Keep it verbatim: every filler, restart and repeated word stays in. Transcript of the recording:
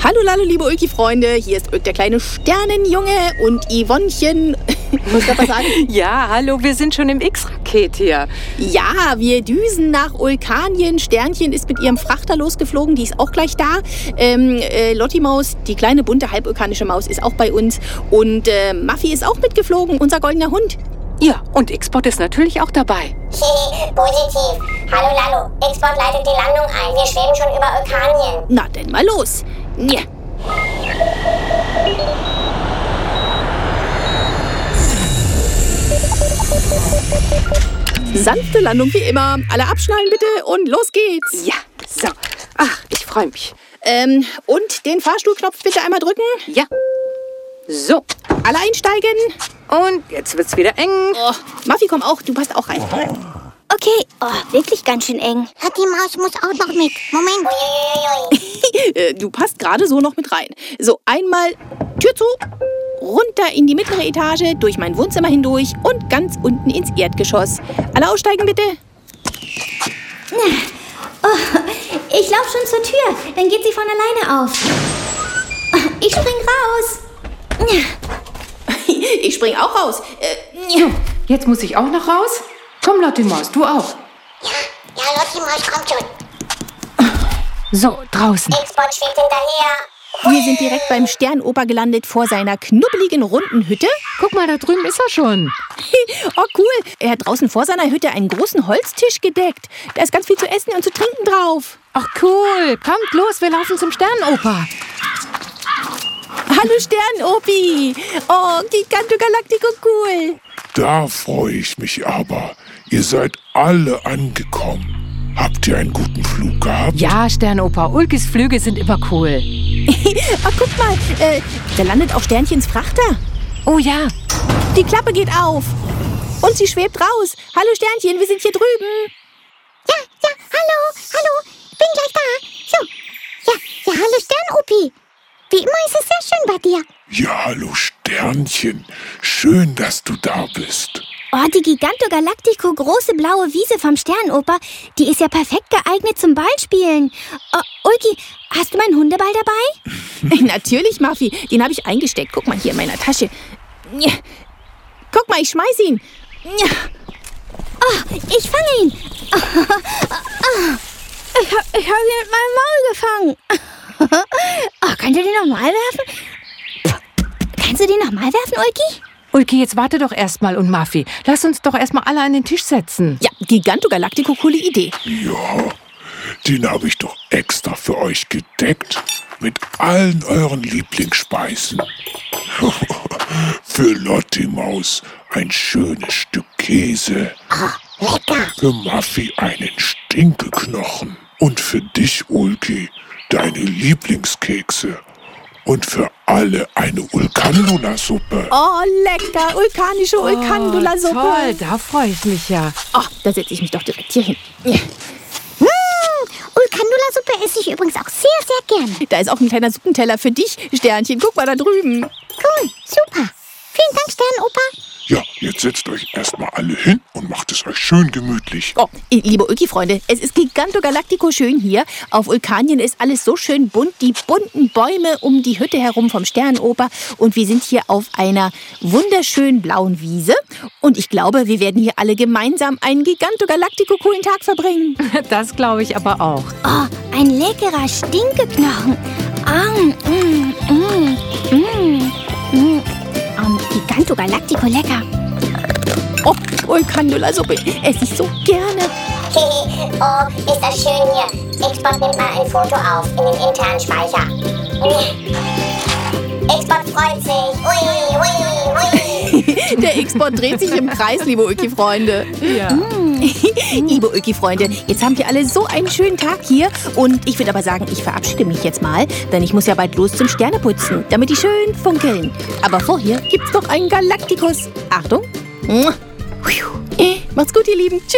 Hallo, hallo, liebe Ulki-Freunde. Hier ist Ulk, der kleine Sternenjunge und Yvonnechen. Muss ich was sagen? Ja, hallo, wir sind schon im X-Raket hier. Ja, wir düsen nach Ulkanien. Sternchen ist mit ihrem Frachter losgeflogen, die ist auch gleich da. Ähm, äh, Lotti-Maus, die kleine bunte halbvulkanische Maus, ist auch bei uns. Und äh, Muffy ist auch mitgeflogen, unser goldener Hund. Ja, und X-Bot ist natürlich auch dabei. Positiv. Hallo Lalo, X-Bot leitet die Landung ein. Wir schweben schon über Ulkanien. Na, denn mal los. Ja. Sanfte Landung wie immer. Alle abschnallen bitte und los geht's. Ja, so. Ach, ich freue mich. Ähm, und den Fahrstuhlknopf bitte einmal drücken. Ja. So. Alle einsteigen. Und jetzt wird's wieder eng. Oh, Muffy, komm auch. Du passt auch rein. Okay, oh, wirklich ganz schön eng. Die Maus muss auch noch mit. Moment. Äh, du passt gerade so noch mit rein. So, einmal Tür zu, runter in die mittlere Etage, durch mein Wohnzimmer hindurch und ganz unten ins Erdgeschoss. Alle aussteigen bitte. Oh, ich laufe schon zur Tür, dann geht sie von alleine auf. Ich spring raus. Ich spring auch raus. Äh, So, jetzt muss ich auch noch raus. Komm, Lotti-Maus, du auch. Ja, ja, Lotti Maus kommt schon. So, draußen. X-Bot schwebt hinterher. Wir sind direkt beim Sternoper gelandet vor seiner knubbeligen runden Hütte. Guck mal, da drüben ist er schon. Oh, cool. Er hat draußen vor seiner Hütte einen großen Holztisch gedeckt. Da ist ganz viel zu essen und zu trinken drauf. Ach cool, kommt los, wir laufen zum Sternenoper. Hallo Sternopi. Oh, Giganto Galactico cool. Da freue ich mich aber. Ihr seid alle angekommen. Habt ihr einen guten Flug gehabt? Ja, Sternenoper, Ulkis Flüge sind immer cool. Oh, guck mal, äh, da landet auch Sternchens Frachter. Oh ja. Die Klappe geht auf. Und sie schwebt raus. Hallo Sternchen, wir sind hier drüben. Ja, ja, hallo, hallo. Bin gleich da. So. Ja, ja, hallo Sternopi. Wie immer ist es sehr schön bei dir. Ja, hallo Sternchen. Schön, dass du da bist. Oh, die Giganto Galactico große blaue Wiese vom Sternenoper, die ist ja perfekt geeignet zum Ballspielen. Oh, Ulki, hast du meinen Hundeball dabei? Natürlich, Muffy. Den habe ich eingesteckt. Guck mal, hier in meiner Tasche. Ja. Guck mal, ich schmeiß ihn. Ja. Oh, ich fange ihn. Ich habe ich hab ihn mit meinem Maul gefangen. Oh, kannst du den nochmal werfen? Kannst du den nochmal werfen, Ulki? Ulki, jetzt warte doch erstmal und Muffy. Lass uns doch erstmal alle an den Tisch setzen. Ja, Giganto Galactico, coole Idee. Ja, den habe ich doch extra für euch gedeckt. Mit allen euren Lieblingsspeisen. Für Lotti-Maus ein schönes Stück Käse. Oh, lecker. Für Muffy einen Stinkeknochen. Und für dich, Ulki, deine Lieblingskekse. Und für alle eine Ulkandula-Suppe. Oh, lecker. Vulkanische Ulkandula-Suppe. Oh, toll, da freue ich mich ja. Oh, da setze ich mich doch direkt hier hin. Ja. Mmh, Ulkandula-Suppe esse ich übrigens auch sehr, sehr gerne. Da ist auch ein kleiner Suppenteller für dich, Sternchen. Guck mal da drüben. Cool, super. Vielen Dank, Sternenoper. Ja, jetzt setzt euch erstmal alle hin und macht es euch schön gemütlich. Oh, liebe Ulki-Freunde, es ist Giganto Galactico schön hier. Auf Ulkanien ist alles so schön bunt. Die bunten Bäume um die Hütte herum vom Sternenoper. Und wir sind hier auf einer wunderschönen blauen Wiese. Und ich glaube, wir werden hier alle gemeinsam einen Giganto Galactico coolen Tag verbringen. Das glaube ich aber auch. Oh, ein leckerer Stinkeknochen. Ah, mm, mm, mm, mm. Um, Giganto Galactico lecker. Oh, Ulkandula-Suppe esse ich so gerne. Oh, ist das schön hier. X-Bot nimmt mal ein Foto auf in den internen Speicher. X-Bot freut sich. Ui, ui, ui. Der X-Bot dreht sich im Kreis, liebe Ulki-Freunde. Ja. Liebe Ulki-Freunde, jetzt haben wir alle so einen schönen Tag hier. Und ich würde aber sagen, ich verabschiede mich jetzt mal, denn ich muss ja bald los zum Sterneputzen, damit die schön funkeln. Aber vorher gibt's noch einen Galaktikus. Achtung. Macht's gut, ihr Lieben. Tschüss.